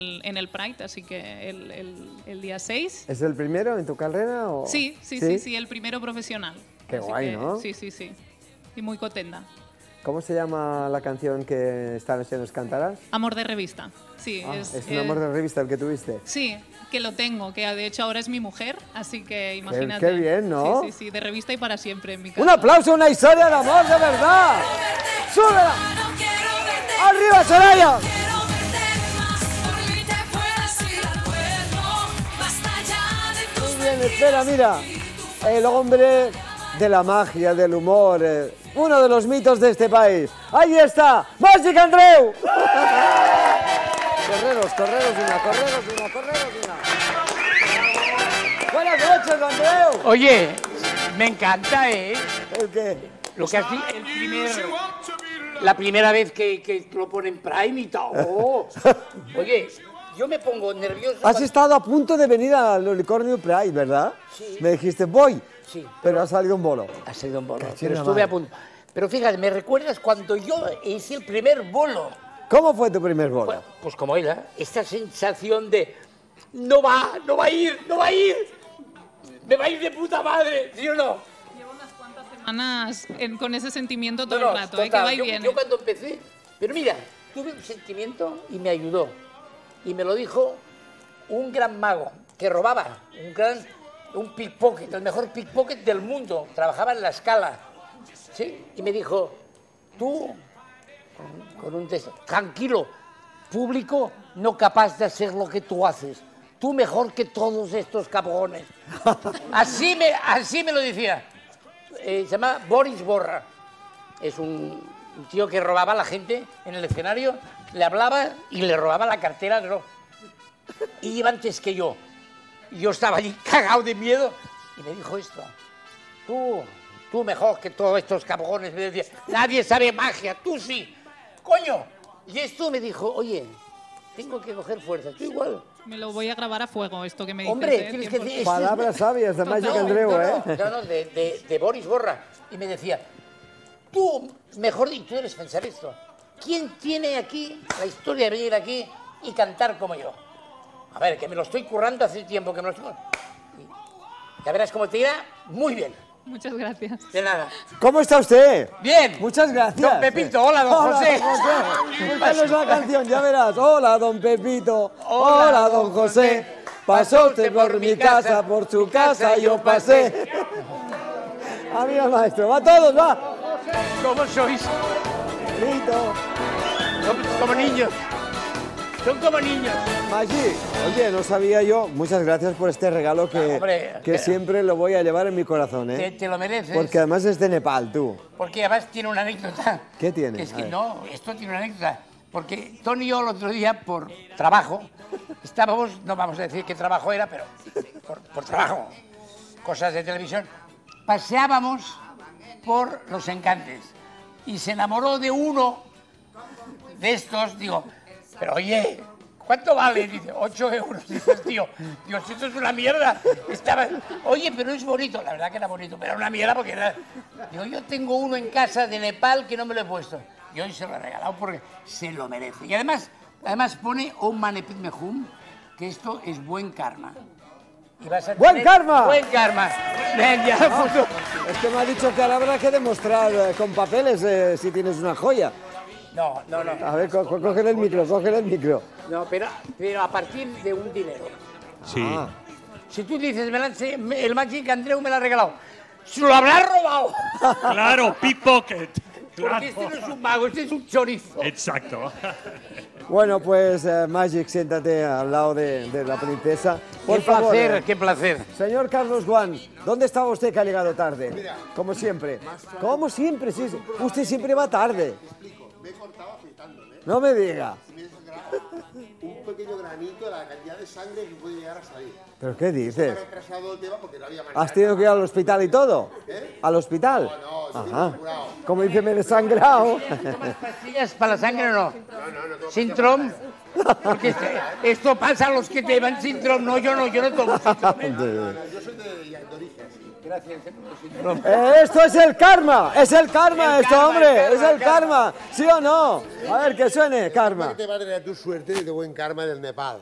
en el Pride, así que el día 6. ¿Es el primero en tu carrera? O? Sí, el primero profesional. Qué así guay, que, ¿no? Sí. Y muy contenta. ¿Cómo se llama la canción que esta noche nos cantarás? Amor de revista. Sí, es un amor de revista el que tuviste. Sí, que lo tengo, que de hecho ahora es mi mujer, así que imagínate. Qué bien, ¿no? Sí, de revista y para siempre en mi casa. ¡Un aplauso, una historia de amor de verdad! ¡Súbela! ¡Arriba, Soraya! Muy bien, espera, mira. El hombre de la magia, del humor, uno de los mitos de este país. ¡Ahí está! ¡Magic Andreu! Correros una. Buenas noches, Andreu. Oye, me encanta, ¿eh? ¿El qué? Lo que has dicho, la primera vez que lo ponen Prime y todo. Oye, yo me pongo nervioso. Has estado a punto de venir al Unicornio Pride, ¿verdad? Sí. Me dijiste, voy. Sí. Pero ha salido un bolo. Ha salido un bolo, Cachina pero estuve madre. a punto. Pero fíjate, me recuerdas cuando yo hice el primer bolo. ¿Cómo fue tu primer bolo? Bueno, pues como ella, esta sensación de no va a ir, me va a ir de puta madre, ¿sí o no? Llevo unas cuantas semanas con ese sentimiento todo el rato, total, que va y yo, viene. yo cuando empecé, pero mira, tuve un sentimiento y me ayudó. Y me lo dijo un gran mago que robaba, un pickpocket, el mejor pickpocket del mundo, trabajaba en la Scala, ¿sí? Y me dijo, tú, con un texto, tranquilo, público no capaz de hacer lo que tú haces, tú mejor que todos estos cabrones. Así me lo decía. Se llama Boris Borra, es un tío que robaba a la gente en el escenario, le hablaba y le robaba la cartera, ¿no? Y iba antes que yo. Yo estaba allí cagado de miedo y me dijo esto. Tú mejor que todos estos cabrones. Me decía, nadie sabe magia, tú sí. Coño. Y esto me dijo, oye, tengo que coger fuerza, tú igual. Me lo voy a grabar a fuego, esto que me dices. Hombre, tienes que decir... Palabras sabias de Magic Andreu, ¿eh? No, de Boris Borra. Y me decía, tú, mejor dicho, tú debes pensar esto. ¿Quién tiene aquí la historia de venir aquí y cantar como yo? A ver, que me lo estoy currando hace tiempo que me lo estoy... Ya verás cómo te irá muy bien. Muchas gracias. De nada. ¿Cómo está usted? Bien. Muchas gracias. Don Pepito, hola, don José. Cúntanos la canción, ya verás. Hola, don Pepito. Hola, don José. Pasó usted por mi casa, por su casa yo pasé. Amigo maestro, va todos, va. ¿Cómo sois? Listo. Como niños. Son como niños. Magic, oye, no sabía yo. Muchas gracias por este regalo que, Hombre, que siempre lo voy a llevar en mi corazón, ¿eh? Te lo mereces. Porque además es de Nepal, tú. Porque además tiene una anécdota. ¿Qué tiene? Que es A que ver. no, esto tiene una anécdota. Porque Tony y yo el otro día, por trabajo, estábamos, no vamos a decir qué trabajo era, pero por trabajo, cosas de televisión, paseábamos por Los Encantes y se enamoró de uno de estos, digo, pero oye, ¿cuánto vale? Dice, 8 euros. Dice el tío, Dios, esto es una mierda. Estaba, oye, pero es bonito. La verdad que era bonito, pero era una mierda porque era... Digo, yo tengo uno en casa de Nepal que no me lo he puesto. Y hoy se lo he regalado porque se lo merece. Y además pone Om Mani Padme Hum, que esto es buen karma. Y vas a ¡Buen tener karma! ¡Buen karma! Ven, ya, puto. Es que me ha dicho que ahora habrá que demostrar con papeles si tienes una joya. No. A ver, cógele el micro. No, pero a partir de un dinero. Sí. Ah. Si tú dices, el Magic Andreu me lo ha regalado, ¡se lo habrá robado! Claro, pickpocket. Porque Claro. este no es un mago, este es un chorizo. Exacto. Bueno, pues Magic, siéntate al lado de la princesa. Por Qué favor, placer, qué placer. Señor Carlos Guan, ¿dónde estaba usted que ha llegado tarde? Como siempre. Como siempre, sí. Usted siempre va tarde. Me he cortado afeitándome. No me diga. Me he desgrabado un pequeño granito de la cantidad de sangre que puede llegar a salir. ¿Pero qué Me ha dices? retrasado el tema porque no había manera. ¿Has tenido que ir al hospital y todo? ¿Eh? ¿Al hospital? No, estoy Ajá. curado. Como dice, me he desangrado. ¿Tomas pastillas para la sangre o no? ¿Sintrom? Porque esto pasa a los que te llevan Sintrom. No, yo no tomo Sintrom. Yo soy de origen, sí. gracias. No. Esto es el karma, es el karma El esto, karma, hombre, el es el karma, ¿sí o no? A ver, que suene, karma. Que te va a traer tu suerte y de buen karma del Nepal.